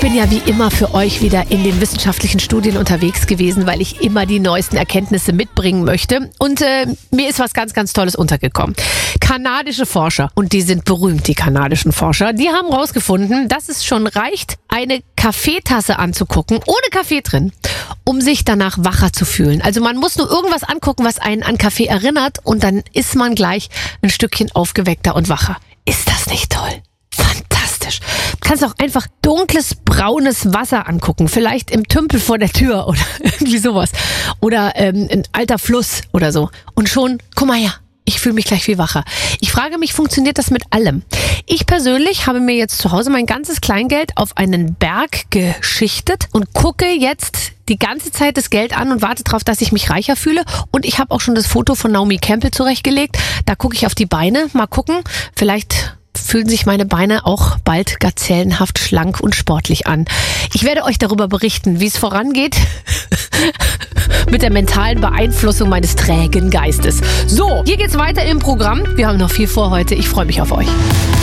bin ja wie immer für euch wieder in den wissenschaftlichen Studien unterwegs gewesen, weil ich immer die neuesten Erkenntnisse mitbringen möchte. Und mir ist was ganz, ganz Tolles untergekommen. Kanadische Forscher, und die sind berühmt, die kanadischen Forscher, die haben rausgefunden, dass es schon reicht, eine Kaffeetasse anzugucken, ohne Kaffee drin, um sich danach wacher zu fühlen. Also man muss nur irgendwas angucken, was einen an Kaffee erinnert, und dann ist man gleich ein Stückchen aufgeweckter und wacher. Ist das nicht toll? Fantastisch. Du kannst auch einfach dunkles, braunes Wasser angucken. Vielleicht im Tümpel vor der Tür oder irgendwie sowas. Oder ein alter Fluss oder so. Und schon, guck mal her, ich fühle mich gleich viel wacher. Ich frage mich, funktioniert das mit allem? Ich persönlich habe mir jetzt zu Hause mein ganzes Kleingeld auf einen Berg geschichtet und gucke jetzt die ganze Zeit das Geld an und warte darauf, dass ich mich reicher fühle. Und ich habe auch schon das Foto von Naomi Campbell zurechtgelegt. Da gucke ich auf die Beine. Mal gucken, vielleicht fühlen sich meine Beine auch bald gazellenhaft schlank und sportlich an. Ich werde euch darüber berichten, wie es vorangeht mit der mentalen Beeinflussung meines trägen Geistes. So, hier geht's weiter im Programm. Wir haben noch viel vor heute. Ich freue mich auf euch.